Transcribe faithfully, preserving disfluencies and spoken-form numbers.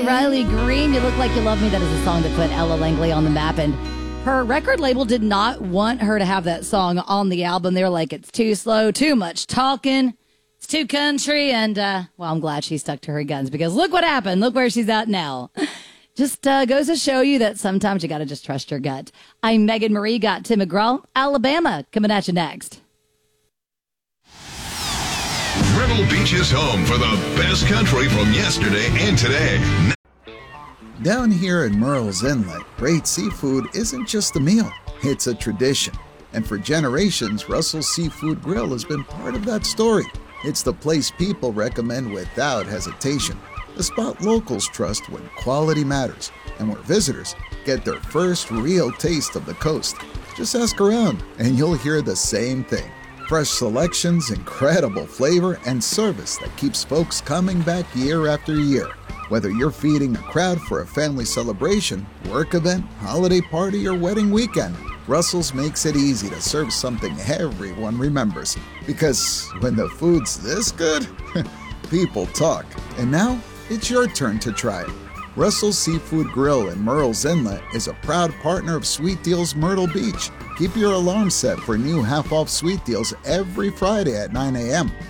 Riley Green, You Look Like You Love Me. That is a song that put Ella Langley on the map. And her record label did not want her to have that song on the album. They were like, it's too slow, too much talking. It's too country. And, uh, well, I'm glad she stuck to her guns because look what happened. Look where she's at now. Just uh, goes to show you that sometimes you got to just trust your gut. I'm Megan Marie, got Tim McGraw, Alabama, coming at you next. Myrtle Beach is home for the best country from yesterday and today. Down here in Murrells Inlet, great seafood isn't just a meal, it's a tradition. And for generations, Russell's Seafood Grill has been part of that story. It's the place people recommend without hesitation. The spot locals trust when quality matters, and where visitors get their first real taste of the coast. Just ask around, and you'll hear the same thing. Fresh selections, incredible flavor, and service that keeps folks coming back year after year. Whether you're feeding a crowd for a family celebration, work event, holiday party, or wedding weekend, Russell's makes it easy to serve something everyone remembers. Because when the food's this good, people talk. And now, it's your turn to try it. Russell's Seafood Grill in Murrells Inlet is a proud partner of Sweet Deals Myrtle Beach. Keep your alarm set for new half-off sweet deals every Friday at nine a.m.